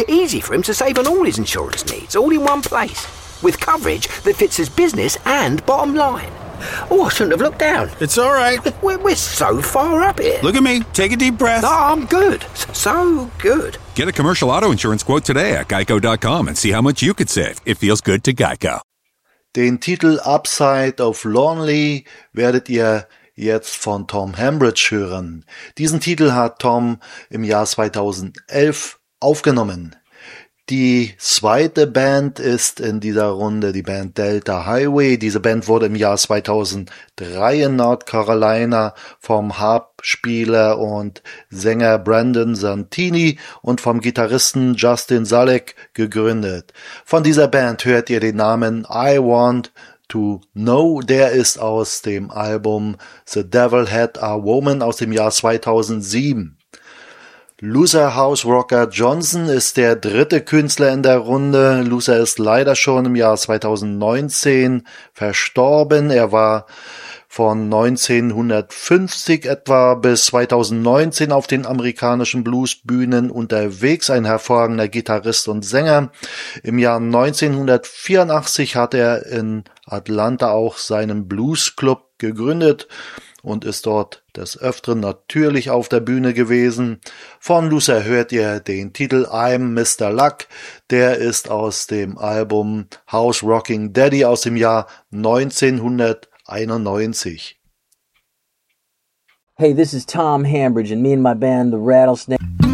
Easy for him to save on all his insurance needs, all in one place, with coverage that fits his business and bottom line. Oh, I shouldn't have looked down. It's all right. We're so far up here. Look at me. Take a deep breath. No, I'm good. So good. Get a commercial auto insurance quote today at geico.com and see how much you could save. It feels good to Geico. Den Titel Upside of Lonely werdet ihr jetzt von Tom Hambridge hören. Diesen Titel hat Tom im Jahr 2011 aufgenommen. Die zweite Band ist in dieser Runde die Band Delta Highway. Diese Band wurde im Jahr 2003 in North Carolina vom Harpspieler und Sänger Brandon Santini und vom Gitarristen Justin Zalek gegründet. Von dieser Band hört ihr den Namen I Want to Know. Der ist aus dem Album The Devil Had a Woman aus dem Jahr 2007. Luther House Rocker Johnson ist der dritte Künstler in der Runde. Luther ist leider schon im Jahr 2019 verstorben. Er war von 1950 etwa bis 2019 auf den amerikanischen Bluesbühnen unterwegs, ein hervorragender Gitarrist und Sänger. Im Jahr 1984 hat er in Atlanta auch seinen Bluesclub gegründet und ist dort des Öfteren natürlich auf der Bühne gewesen. Von Luther hört ihr den Titel I'm Mr. Luck. Der ist aus dem Album House Rocking Daddy aus dem Jahr 1991. Hey, this is Tom Hambridge and me and my band, The Rattlesnake.